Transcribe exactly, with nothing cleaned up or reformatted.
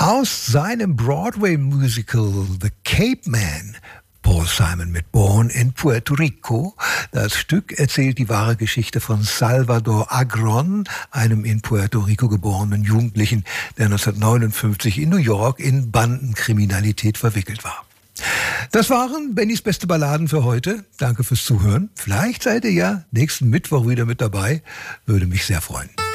Aus seinem Broadway-Musical The Cape Man, Paul Simon mit Born in Puerto Rico. Das Stück erzählt die wahre Geschichte von Salvador Agron, einem in Puerto Rico geborenen Jugendlichen, der neunzehnhundertneunundfünfzig in New York in Bandenkriminalität verwickelt war. Das waren Bennys beste Balladen für heute. Danke fürs Zuhören. Vielleicht seid ihr ja nächsten Mittwoch wieder mit dabei. Würde mich sehr freuen.